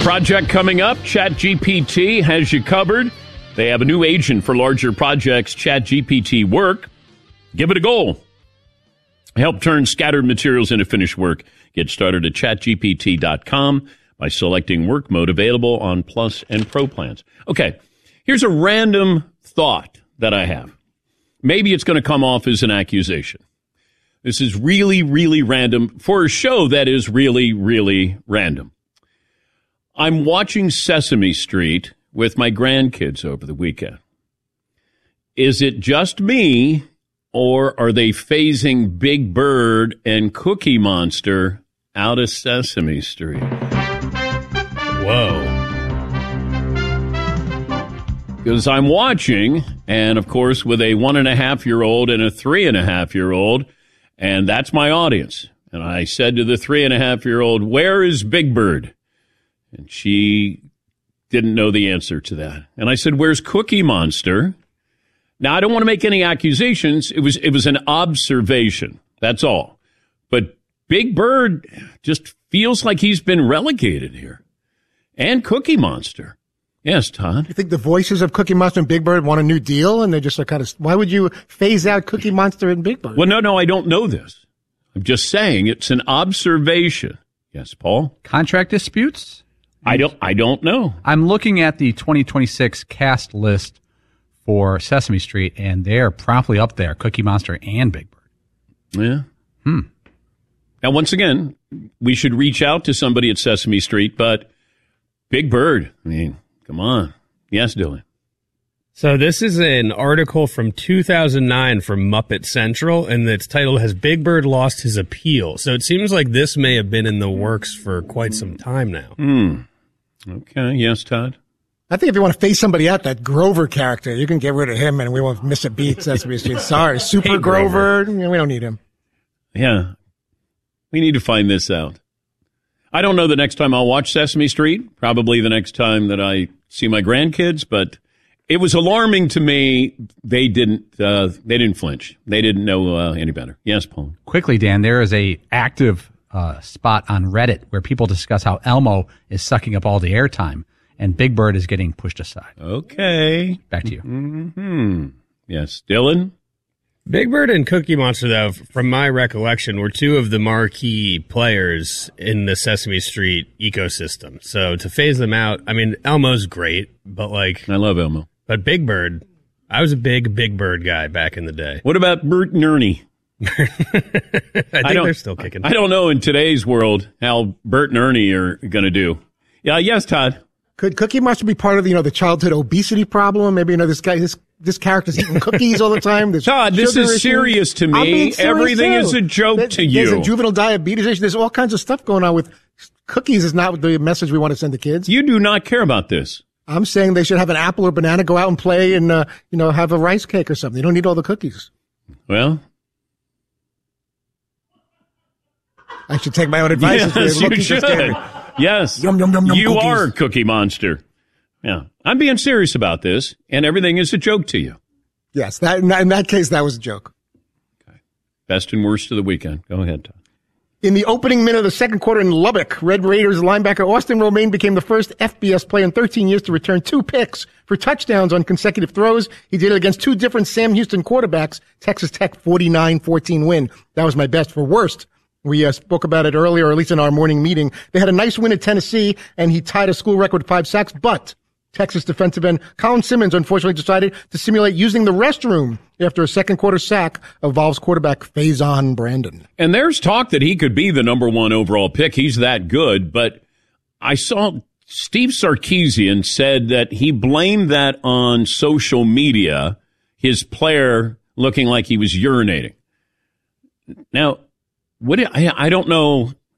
project coming up. ChatGPT has you covered. They have a new agent for larger projects, ChatGPT Work. Give it a go. Help turn scattered materials into finished work. Get started at chatgpt.com by selecting work mode, available on Plus and Pro plans. Okay, here's a random thought that I have. Maybe it's going to come off as an accusation. This is really, really random for a show that is really, really random. I'm watching Sesame Street with my grandkids over the weekend. Is it just me, or are they phasing Big Bird and Cookie Monster out of Sesame Street? Whoa. Because I'm watching, and of course, with a 1.5-year-old and a 3.5-year-old, and that's my audience. And I said to the 3.5-year-old, "Where is Big Bird?" And she didn't know the answer to that. And I said, "Where's Cookie Monster?" Now, I don't want to make any accusations. It was an observation. That's all. But Big Bird just feels like he's been relegated here. And Cookie Monster. Yes, Todd? You think the voices of Cookie Monster and Big Bird want a new deal, and they just are kind of, why would you phase out Cookie Monster and Big Bird? Well, no, I don't know this. I'm just saying it's an observation. Yes, Paul? Contract disputes? I don't know. I'm looking at the 2026 cast list for Sesame Street, and they're promptly up there, Cookie Monster and Big Bird. Yeah. Now, once again, we should reach out to somebody at Sesame Street, but Big Bird, I mean, come on. Yes, Dylan. So this is an article from 2009 from Muppet Central, and its title has Big Bird Lost His Appeal. So it seems like this may have been in the works for quite some time now. Okay. Yes, Todd? I think if you want to phase somebody out, that Grover character, you can get rid of him and we won't miss a beat. Sesame Street. Sorry. Super Grover. We don't need him. Yeah. We need to find this out. I don't know the next time I'll watch Sesame Street, probably the next time that I see my grandkids, but it was alarming to me. They didn't flinch. They didn't know any better. Yes, Paul. Quickly, Dan, there is a active spot on Reddit where people discuss how Elmo is sucking up all the airtime and Big Bird is getting pushed aside. Okay. Back to you. Mm-hmm. Yes, Dylan? Big Bird and Cookie Monster, though, from my recollection, were two of the marquee players in the Sesame Street ecosystem. So to phase them out, I mean, Elmo's great, but I love Elmo. But Big Bird, I was a big Bird guy back in the day. What about Bert and Ernie? I think they're still kicking. I don't know in today's world how Bert and Ernie are going to do. Yeah, yes, Todd. Could Cookie Monster be part of the childhood obesity problem? Maybe this guy, this character's eating cookies all the time. Todd, this is serious to me. Everything is a joke to you. There's a juvenile diabetes issue. There's all kinds of stuff going on with cookies. Is not the message we want to send to kids. You do not care about this. I'm saying they should have an apple or banana, go out and play, and have a rice cake or something. You don't need all the cookies. Well, I should take my own advice. Yes, you should. Yes, yum, yum, yum, yum, you cookies. are Cookie Monster. Yeah, I'm being serious about this, and everything is a joke to you. Yes, in that case, that was a joke. Okay. Best and worst of the weekend. Go ahead, Todd. In the opening minute of the second quarter in Lubbock, Red Raiders linebacker Austin Romaine became the first FBS player in 13 years to return 2 picks for touchdowns on consecutive throws. He did it against 2 different Sam Houston quarterbacks. Texas Tech 49-14 win. That was my best. For worst, we spoke about it earlier, or at least in our morning meeting. They had a nice win at Tennessee, and he tied a school record with 5 sacks, but Texas defensive end Colin Simmons unfortunately decided to simulate using the restroom after a second quarter sack of Vols quarterback Faison Brandon. And there's talk that he could be the number 1 overall pick. He's that good, but I saw Steve Sarkisian said that he blamed that on social media, his player looking like he was urinating. Now, I don't know